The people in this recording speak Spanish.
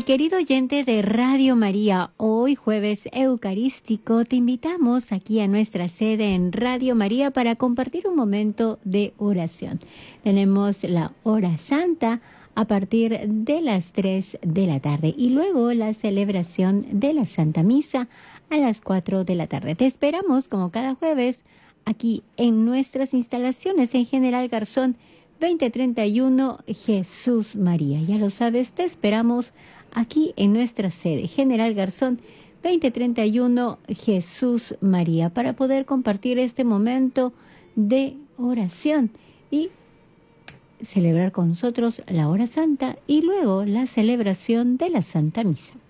querido oyente de Radio María, hoy jueves eucarístico, te invitamos aquí a nuestra sede en Radio María para compartir un momento de oración. Tenemos la hora santa a partir de las 3 de la tarde y luego la celebración de la Santa Misa a las 4 de la tarde. Te esperamos como cada jueves aquí en nuestras instalaciones en General Garzón 2031 Jesús María. Ya lo sabes, te esperamos aquí en nuestra sede, General Garzón 2031 Jesús María, para poder compartir este momento de oración y celebrar con nosotros la hora santa y luego la celebración de la Santa Misa.